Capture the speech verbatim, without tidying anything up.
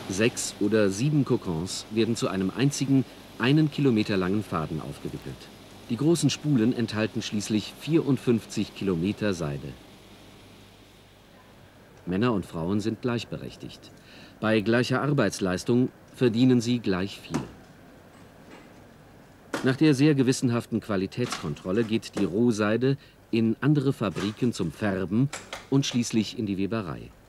Sechs oder sieben Kokons werden zu einem einzigen, einen Kilometer langen Faden aufgewickelt. Die großen Spulen enthalten schließlich vierundfünfzig Kilometer Seide. Männer und Frauen sind gleichberechtigt. Bei gleicher Arbeitsleistung verdienen sie gleich viel. Nach der sehr gewissenhaften Qualitätskontrolle geht die Rohseide in andere Fabriken zum Färben und schließlich in die Weberei.